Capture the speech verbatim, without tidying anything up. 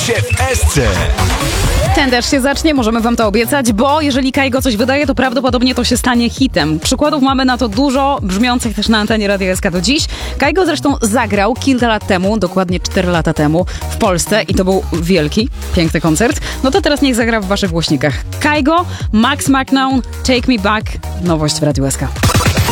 się w Esce. Ten też się zacznie, możemy wam to obiecać, bo jeżeli Kaigo coś wydaje, to prawdopodobnie to się stanie hitem. Przykładów mamy na to dużo, brzmiących też na antenie Radia S K do dziś. Kaigo zresztą zagrał kilka lat temu, dokładnie cztery lata temu, w Polsce i to był wielki, piękny koncert. No to teraz niech zagra w waszych głośnikach. Kaigo, Max McNown, Take Me Back, nowość w Radiu S K.